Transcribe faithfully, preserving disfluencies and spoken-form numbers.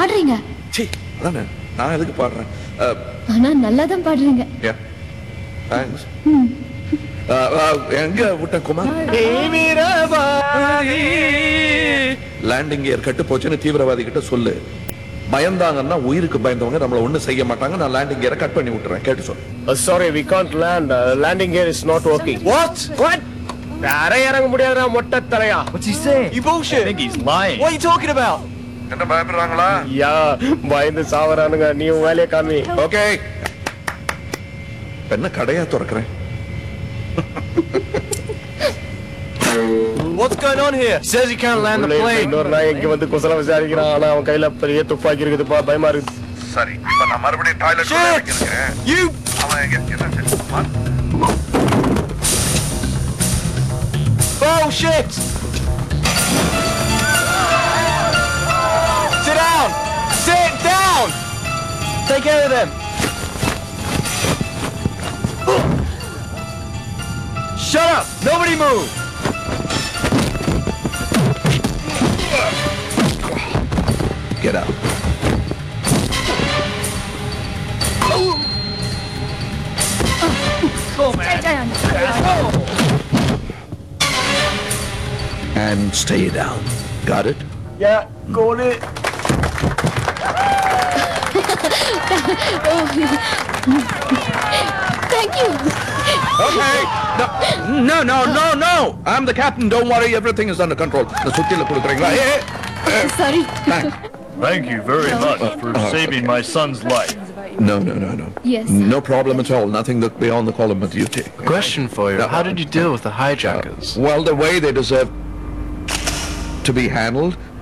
பாடுறீங்க. சீ, அதானே நான் எதுக்கு பாடுறேன்? ஆனா நல்லா தான் பாடுறீங்க. தேங்க்ஸ். எங்க விட்ட குமார்? லேண்டிங் கியர் கட்டு போச்சுன்னு தீவிரவாதி கிட்ட சொல்லு. பயந்தாங்கன்னா உயிருக்கு பயந்தவங்க நம்மள ஒண்ணு செய்ய மாட்டாங்க. நான் லேண்டிங் கியரை கட் பண்ணி விட்டுறேன். கேட்டு சொல்லு. Sorry, we can't land. Uh, landing gear is not working. What? What? தரை இறங்க முடியாதுடா மொட்டை தலையா. What's he saying? You bullshit. I think he's lying. What are you talking about? என்ன பயப்படுறாங்களா? யா, பயந்து சாவறானுங்க. நீ வேலைய காமி. ஓகே. என்ன கடையா திறக்கறேன்? What's going on here? Says he can't land the plane. இன்னொரு நாய் இங்க வந்து குசல விசாரிக்கிறான். ஆனா அவன் கையில பெரிய துப்பாக்கி இருக்குதுப்பா, பயமா இருக்கு. சரி, இப்ப நான் மறுபடியும் டாய்லெட் உள்ள வைக்கிறேன். You அவன் எங்க என்ன Kumar? Oh shit! Sit down! Sit down! Take care of them! Shut up! Nobody move! Get out. Go, man! And stay down. Got it? Yeah, got it. Thank you. Okay. No, no, no, no, no. I'm the captain. Don't worry. Everything is under control. The சுத்தில குடுக்குறீங்களா? Hey, Sorry. thanks. Thank you very much for saving my son's life. No, no, no, no. Yes. No problem at all. Nothing that beyond the call of duty. Question for you. How did you deal with the hijackers? Well, the way they deserve to be handled